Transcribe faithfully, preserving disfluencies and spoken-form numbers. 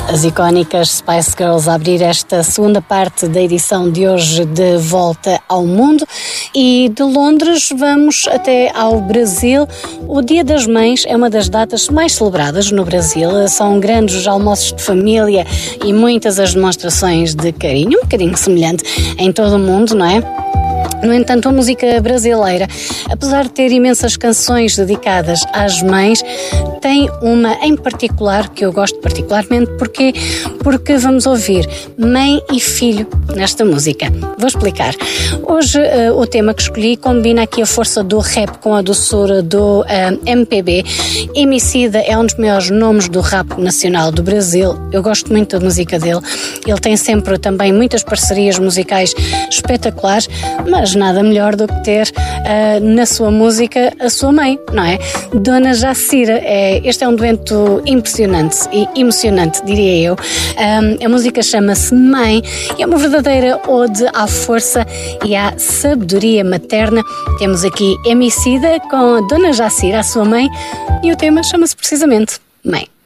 As icónicas Spice Girls a abrir esta segunda parte da edição de hoje de Volta ao Mundo, e de Londres vamos até ao Brasil. O Dia das Mães é uma das datas mais celebradas no Brasil. São grandes os almoços de família e muitas as demonstrações de carinho, um bocadinho semelhante em todo o mundo, não é? No entanto, a música brasileira, apesar de ter imensas canções dedicadas às mães, tem uma em particular que eu gosto particularmente. Porquê? Porque vamos ouvir mãe e filho nesta música. Vou explicar. Hoje uh, o tema que escolhi combina aqui a força do rap com a doçura do uh, M P B. Emicida é um dos maiores nomes do rap nacional do Brasil. Eu gosto muito da música dele. Ele tem sempre também muitas parcerias musicais espetaculares, mas nada melhor do que ter uh, na sua música a sua mãe, não é? Dona Jacira. É, este é um dueto impressionante e emocionante, diria eu. Um, a música chama-se Mãe e é uma verdadeira ode à força e à sabedoria materna. Temos aqui Emicida com a Dona Jacira, a sua mãe, e o tema chama-se precisamente Mãe.